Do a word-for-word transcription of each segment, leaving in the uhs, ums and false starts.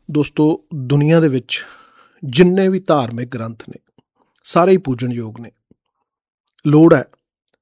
ਦੋਸਤੋ, ਦੁਨੀਆ ਦੇ ਵਿੱਚ ਜਿੰਨੇ ਵੀ ਧਾਰਮਿਕ ਗ੍ਰੰਥ ਨੇ ਸਾਰੇ ਹੀ ਪੂਜਣਯੋਗ ਨੇ। ਲੋੜ ਹੈ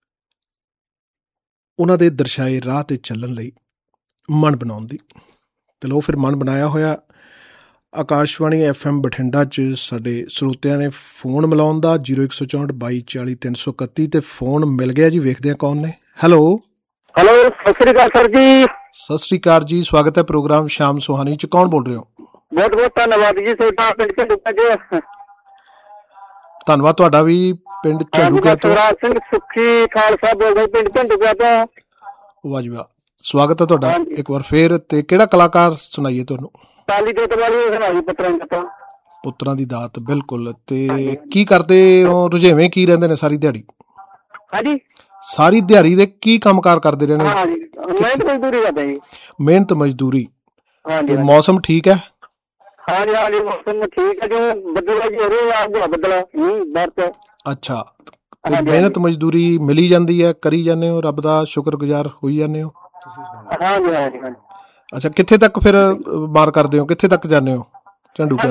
ਉਹਨਾਂ ਦੇ ਦਰਸਾਏ ਰਾਹ 'ਤੇ ਚੱਲਣ ਲਈ ਮਨ ਬਣਾਉਣ ਦੀ। ਅਤੇ ਲਓ ਫਿਰ ਮਨ ਬਣਾਇਆ ਹੋਇਆ ਆਕਾਸ਼ਵਾਣੀ ਐਫ ਐਮ ਬਠਿੰਡਾ 'ਚ ਸਾਡੇ ਸਰੋਤਿਆਂ ਨੇ ਫੋਨ ਮਿਲਾਉਣ ਦਾ ਜ਼ੀਰੋ ਇੱਕ ਸੌ ਚੌਂਹਠ ਬਾਈ ਚਾਲੀ ਤਿੰਨ ਸੌ ਇਕੱਤੀ 'ਤੇ ਫੋਨ ਮਿਲ ਗਿਆ ਜੀ। ਵੇਖਦੇ ਹਾਂ ਕੌਣ ਨੇ। ਹੈਲੋ ਹੈਲੋ, ਸਤਿ ਸ੍ਰੀ ਅਕਾਲ ਸਰ ਜੀ। ਸਤਿ ਸ੍ਰੀ ਅਕਾਲ ਜੀ, ਸਵਾਗਤ ਹੈ ਪ੍ਰੋਗਰਾਮ ਸ਼ਾਮ ਸੁਹਾਨੀ 'ਚ। ਕੌਣ ਬੋਲ ਰਹੇ ਹੋ? ਬਹੁਤ ਬਹੁਤ ਧੰਨਵਾਦ ਜੀ ਤੁਹਾਡਾ। ਪਿੰਡ ਝੰਡੂਕਾ ਜੀ। ਧੰਨਵਾਦ ਤੁਹਾਡਾ ਵੀ। ਪਿੰਡ ਝੰਡੂਕਾ ਤੋਂ ਸਵਰਾਜ ਸਿੰਘ ਸੁੱਖੀ ਖਾਲਸਾ ਬੋਲਦਾ ਪਿੰਡ ਝੰਡੂਕਾ ਤੋਂ। ਵਾਹ ਜੀ ਵਾਹ, ਸਵਾਗਤ ਹੈ ਤੁਹਾਡਾ ਇੱਕ ਵਾਰ ਫੇਰ। ਤੇ ਕਿਹੜਾ ਕਲਾਕਾਰ ਸੁਣਾਈਏ ਤੁਹਾਨੂੰ? ਟਾਲੀ ਦੇ ਵਾਲੀ ਸੁਣਾਈ ਪੁੱਤਰਾਂ ਦੀ ਦਾਤ। ਪੁੱਤਰਾਂ ਦੀ ਦਾਤ, ਬਿਲਕੁਲ। ਤੇ ਕੀ ਕਰਦੇ ਹੋ? ਰੁਝੇਵੇਂ ਕੀ ਰਹਿੰਦੇ ਨੇ ਸਾਰੀ ਦਿਹਾੜੀ? ਹਾਂਜੀ, ਸਾਰੀ ਦਿਹਾੜੀ ਦੇ ਕੀ ਕੰਮਕਾਰ ਕਰਦੇ ਰਹਿੰਦੇ? ਮਿਹਨਤ ਮਜ਼ਦੂਰੀ ਕਰਦੇ ਜੀ। ਮਿਹਨਤ ਮਜ਼ਦੂਰੀ। ਹਾਂਜੀ। ਤੇ ਮੌਸਮ ਠੀਕ ਹੈ? ਹਾਂਜੀ ਹਾਂਜੀ, ਮੌਸਮ ਠੀਕ ਹੈ ਜੀ। ਬੱਦਲ ਜੀ ਹੋ ਰਿਹਾ, ਬੱਦਲ ਬਰਤ। ਅੱਛਾ, ਤੇ ਮਿਹਨਤ ਮਜ਼ਦੂਰੀ ਮਿਲੀ ਜਾਂਦੀ ਹੈ, ਕਰੀ ਜਾਂਦੇ ਹੋ, ਰੱਬ ਦਾ ਸ਼ੁਕਰਗੁਜ਼ਾਰ ਹੋਈ ਜਾਂਦੇ ਹੋ? ਹਾਂਜੀ ਹਾਂਜੀ ਹਾਂਜੀ। ਅੱਛਾ, ਕਿੱਥੇ ਤੱਕ ਫਿਰ ਮਾਰ ਕਰਦੇ ਹੋ? ਕਿੱਥੇ ਤੱਕ ਜਾਂਦੇ ਹੋ ਝੰਡੂਕਾ?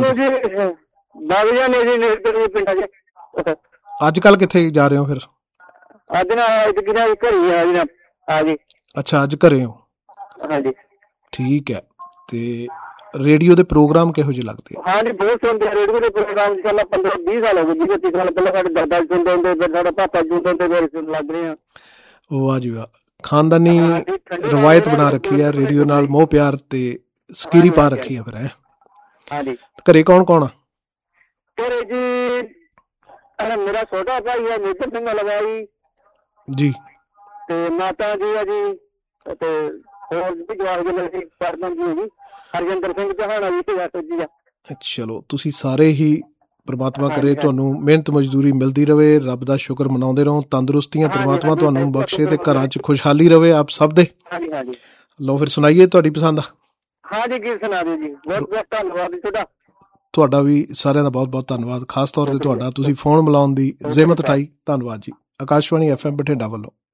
ਅੱਜ ਕੱਲ ਕਿੱਥੇ ਜਾ ਰਹੇ ਹੋ ਫਿਰ? ਅੱਜ ਨਾ ਘਰੇ ਆ ਜੀ। ਅੱਛਾ, ਅੱਜ ਘਰੇ ਹੋ? ਹਾਂਜੀ। ਠੀਕ ਹੈ। ਤੇ ਰੇਡੀਓ ਦੇ ਪ੍ਰੋਗਰਾਮ ਕਿਹੋ ਜਿਹੇ ਲੱਗਦੇ ਆ? ਹਾਂਜੀ, ਬਹੁਤ ਸੁਣਦੇ ਆ ਰੇਡੀਓ ਦੇ ਪ੍ਰੋਗਰਾਮ। ਪਹਿਲਾਂ ਪੰਦਰਾਂ ਵੀਹ ਸਾਲ ਹੋ ਗਏ ਜੀ। ਪੱਚੀ ਸਾਲ ਪਹਿਲਾਂ ਸਾਡੇ ਦਾਦਾ ਸੁਣਦੇ ਹੁੰਦੇ, ਫਿਰ ਸਾਡਾ ਪਾਪਾ ਜੀ ਸੁਣਦੇ, ਫਿਰ ਲੱਗ ਰਹੇ ਆ। ਵਾਹ ਜੀ ਵਾਹ, ਖਾਨਦਾਨੀ ਰਵਾਇਤ ਬਣਾ ਰੱਖੀ ਹੈ, ਰੇਡੀਓ ਨਾਲ ਮੋਹ ਪਿਆਰ ਤੇ ਸਕੀਰੀ ਪਾ ਰੱਖੀ ਹੈ ਫਿਰ। ਹੈ ਹਾਂਜੀ। ਘਰੇ ਕੌਣ ਕੌਣ ਆ? ਘਰੇ ਜੀ ਮੇਰਾ ਛੋਟਾ ਭਾਈ ਹੈ ਮੇਜਰ ਸਿੰਘ ਲਗਾਈ ਜੀ, ਤੇ ਮਾਤਾ ਜੀ ਆ ਜੀ, ਤੇ ਹੋਰ ਵੀ ਜਵਾਬ ਜੀ ਸਰਪੰਚ ਜੀ ਜੀ ਹਰਜਿੰਦਰ ਸਿੰਘ ਚੌਹਾਨ ਜੀ ਆ। ਚਲੋ, ਤੁਸੀਂ ਸਾਰੇ ਹੀ ਪ੍ਰਮਾਤਮਾ ਕਰੇ ਤੁਹਾਨੂੰ ਮਿਹਨਤ ਮਜ਼ਦੂਰੀ ਮਿਲਦੀ ਰਹੇ, ਰੱਬ ਦਾ ਸ਼ੁਕਰ ਮਨਾਉਂਦੇ ਰਹੋ, ਤੰਦਰੁਸਤੀਆਂ ਪ੍ਰਮਾਤਮਾ ਤੁਹਾਨੂੰ ਬਖਸ਼ੇ ਤੇ ਘਰਾਂ 'ਚ ਖੁਸ਼ਹਾਲੀ ਰਹੇ ਆਪ ਸਭ ਦੇ। ਹਾਂਜੀ ਹਾਂਜੀ। ਲਓ ਫਿਰ ਸੁਣਾਈਏ ਤੁਹਾਡੀ ਪਸੰਦ। ਹਾਂਜੀ, ਕੀ ਸੁਣਾ ਦਿਓ ਜੀ। ਬਹੁਤ ਬਹੁਤ ਧੰਨਵਾਦ ਜੀ ਤੁਹਾਡਾ। ਤੁਹਾਡਾ ਵੀ ਸਾਰਿਆਂ ਦਾ ਬਹੁਤ ਬਹੁਤ ਧੰਨਵਾਦ, ਖਾਸ ਤੌਰ ਤੇ ਤੁਹਾਡਾ, ਤੁਸੀਂ ਫੋਨ ਮਿਲਾਉਣ ਦੀ ਜ਼ਹਿਮਤ ਉਠਾਈ। ਧੰਨਵਾਦ ਜੀ। ਆਕਾਸ਼ਵਾਣੀ ਐਫ ਐਮ ਬਠਿੰਡਾ ਵੱਲੋਂ।